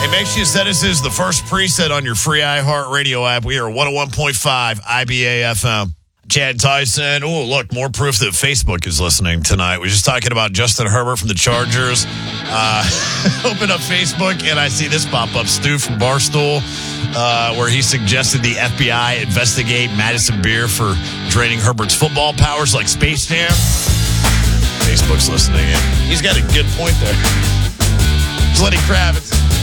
make sure you set us as the first preset on your free iHeartRadio app. We are 101.5 IBA FM. Chad Tyson. Oh, look, more proof that Facebook is listening tonight. We're just talking about Justin Herbert from the Chargers. Open up Facebook, and I see this pop up. Stu from Barstool, where he suggested the FBI investigate Madison Beer for draining Herbert's football powers like Space Jam. Facebook's listening in. He's got a good point there. It's Lenny Kravitz.